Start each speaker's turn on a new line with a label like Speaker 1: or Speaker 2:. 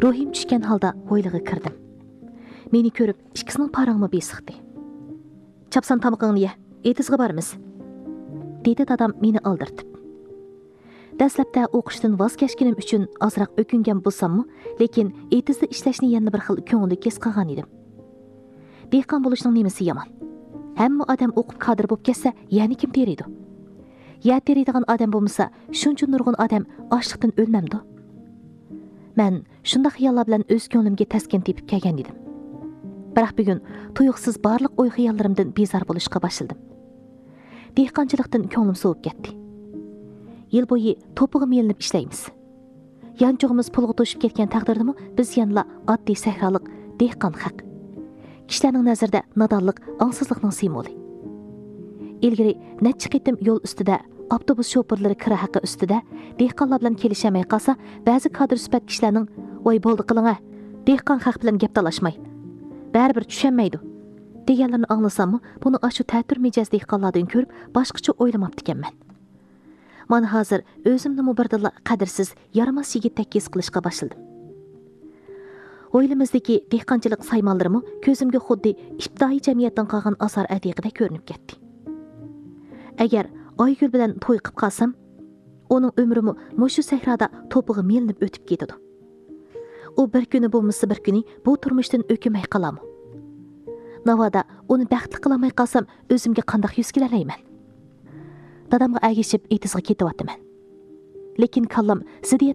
Speaker 1: ruhim tushgan holda hovliga kirdim. Meni ko'rib, ikkisining parangmi besiqdi. "Chapsan tamoqingni ye, etizga boramiz", dedi dadam meni oldirtib. Dastlabda o'qishdan voz kechganim uchun ozroq o'kingan bo'lsammi, lekin etizda ishlashni yana bir xil ko'ngli kes qilgan edim. Dehqon bo'lishning nimasi yomon? Hamma odam o'qib kadr bo'lib ketsa, yana kim teriydi? Ya teriydigan odam bo'lmasa, shuncha nurg'un odam ochliqdan o'lmamdi. Men shunday xiyollar bilan o'z ko'nglimga taskin tepib kelgan edim. Biroq bugun tuyuqsiz barliq o'y xiyollarimdan bezor bo'lishga boshladim. Dehqonchilikdan ko'nglim sovib ketdi. Yil bo'yi to'pig'i melinib ishlaymiz. Yanchug'imiz pulga to'shib ketgan taqdirdami, biz yanla oddiy sahrolik dehqon haq. Kishilarning nazarida nodonlik, angsizlikning simvoli. Ilgari necha qitim yo'l ustida, avtobus shoferlari kira haqi ustida dehqonlar bilan kelishamay qolsa, ba'zi kadr sifat kishilarning "Voy bo'ldi qiling-a, dehqon haq bilan gap talashmay. Baribir tushunmaydi" deganlarni anglasammi, buni ashu ta'tir mijoz dehqonlardan ko'rib boshqacha o'ylamabdi ekanman. Mana hozir o'zimni birdilla qadrsiz, yaramas yigitdek his qilishga boshladim. O'ylimizdagi dehqonchilik saymonlarimi ko'zimga xuddi ibtidoiy jamiyatdan qolgan asar adiqida ko'rinib ketdi. Agar Oygul bilan to'y qilib qolsam, uning umrimi mushu sahroda to'pig'i melinib o'tib ketadi. U bir kuni bo'lmasa bir kuni bu turmushdan o'kimay qolarmi? Navoda uni baxtli qilamay qolsam, o'zimga qanday yuz kelalayman? Dadamga agishib etizga ketyapman. Lekin kallam zidiyat